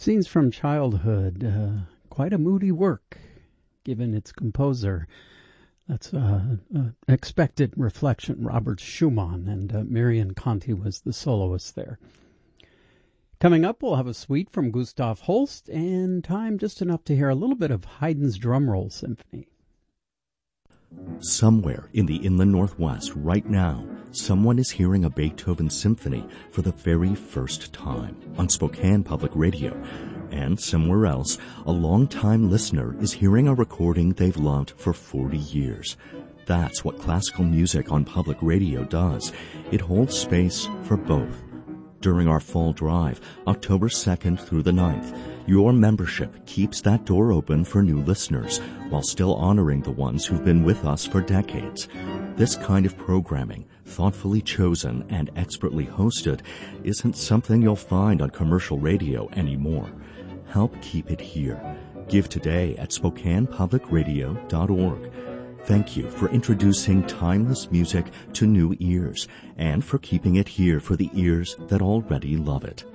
Scenes from Childhood, quite a moody work, given its composer. That's an expected reflection. Robert Schumann, and Marion Conti was the soloist there. Coming up, we'll have a suite from Gustav Holst, and time just enough to hear a little bit of Haydn's Drumroll Symphony. Somewhere in the inland Northwest right now, someone is hearing a Beethoven symphony for the very first time on Spokane Public Radio. And somewhere else, a long-time listener is hearing a recording they've loved for 40 years. That's what classical music on public radio does. It holds space for both. During our fall drive, October 2nd through the 9th, your membership keeps that door open for new listeners while still honoring the ones who've been with us for decades. This kind of programming, thoughtfully chosen and expertly hosted, isn't something you'll find on commercial radio anymore. Help keep it here. Give today at SpokanePublicRadio.org. Thank you for introducing timeless music to new ears and for keeping it here for the ears that already love it.